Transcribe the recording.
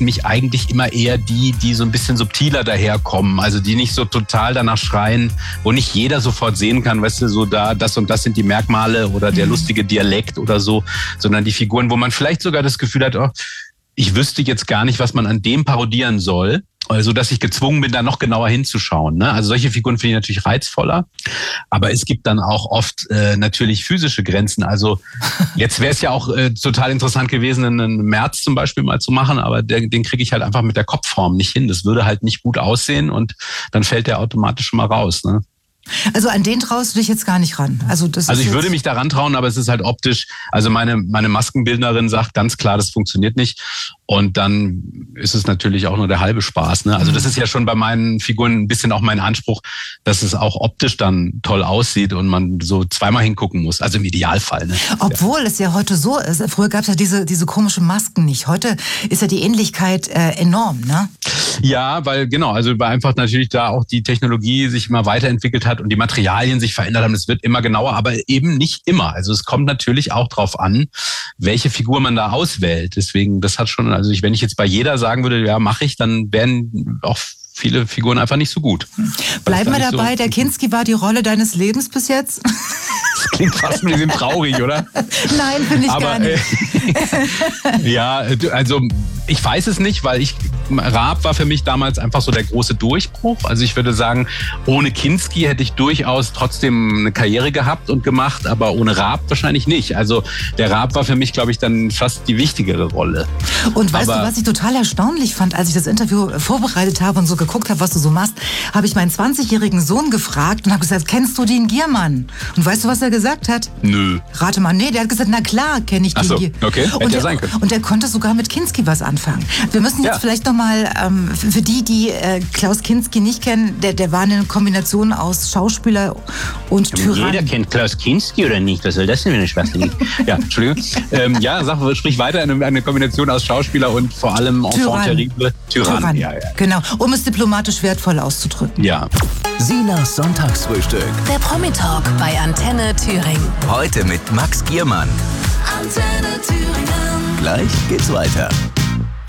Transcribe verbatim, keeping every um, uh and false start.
reizen mich eigentlich immer eher die, die so ein bisschen subtiler daherkommen. Also die nicht so total danach schreien, wo nicht jeder sofort sehen kann, weißt du, so da, das und das sind die Merkmale oder der lustige Dialekt oder so, sondern die Figuren, wo man vielleicht sogar das Gefühl hat, oh, ich wüsste jetzt gar nicht, was man an dem parodieren soll. Also, dass ich gezwungen bin, da noch genauer hinzuschauen. Ne? Also solche Figuren finde ich natürlich reizvoller. Aber es gibt dann auch oft äh, natürlich physische Grenzen. Also jetzt wäre es ja auch äh, total interessant gewesen, einen März zum Beispiel mal zu machen. Aber der, den kriege ich halt einfach mit der Kopfform nicht hin. Das würde halt nicht gut aussehen und dann fällt der automatisch schon mal raus. Ne? Also an den traust du dich jetzt gar nicht ran? Also, das also ist ich würde mich daran trauen, aber es ist halt optisch. Also meine, meine Maskenbildnerin sagt ganz klar, das funktioniert nicht. Und dann ist es natürlich auch nur der halbe Spaß. Ne? Also das ist ja schon bei meinen Figuren ein bisschen auch mein Anspruch, dass es auch optisch dann toll aussieht und man so zweimal hingucken muss. Also im Idealfall. Ne? Obwohl es ja heute so ist. Früher gab es ja diese, diese komischen Masken nicht. Heute ist ja die Ähnlichkeit äh, enorm, ne? Ja, weil genau, also weil einfach natürlich da auch die Technologie sich immer weiterentwickelt hat und die Materialien sich verändert haben. Es wird immer genauer, aber eben nicht immer. Also es kommt natürlich auch drauf an, welche Figur man da auswählt. Deswegen, das hat schon, also ich, wenn ich jetzt bei jeder sagen würde, ja, mache ich, dann wären auch viele Figuren einfach nicht so gut. Bleiben wir dabei, so der Kinski war die Rolle deines Lebens bis jetzt? Das klingt fast ein bisschen traurig, oder? Nein, finde ich aber, gar nicht. Äh, ja, also ich weiß es nicht, weil ich Raab war für mich damals einfach so der große Durchbruch. Also ich würde sagen, ohne Kinski hätte ich durchaus trotzdem eine Karriere gehabt und gemacht, aber ohne Raab wahrscheinlich nicht. Also der Raab war für mich, glaube ich, dann fast die wichtigere Rolle. Und weißt aber, du, was ich total erstaunlich fand, als ich das Interview vorbereitet habe und so geguckt habe, was du so machst, habe ich meinen zwanzigjährigen Sohn gefragt und habe gesagt, kennst du den Giermann? Und weißt du, was er gesagt hat? Nö. Rate mal, nee, der hat gesagt, na klar, kenne ich den Ach so, Giermann. okay, hätte und, ja der, sein können. und der konnte sogar mit Kinski was anfangen. Wir müssen jetzt ja. vielleicht noch mal, ähm, für die, die äh, Klaus Kinski nicht kennen, der, der war eine Kombination aus Schauspieler und Tyrann. Jeder kennt Klaus Kinski oder nicht? Was soll das denn für eine Schwachsinn? Ja, Entschuldigung. Ähm, ja, sag, sprich weiter, eine, eine Kombination aus Schauspieler und vor allem Enfant terrible. Tyrann. Tyrann. Ja, ja. Genau, um es diplomatisch wertvoll auszudrücken. Ja. Sinas Sonntagsfrühstück. Der Promi-Talk bei Antenne Thüringen. Heute mit Max Giermann. Antenne Thüringen. Gleich geht's weiter.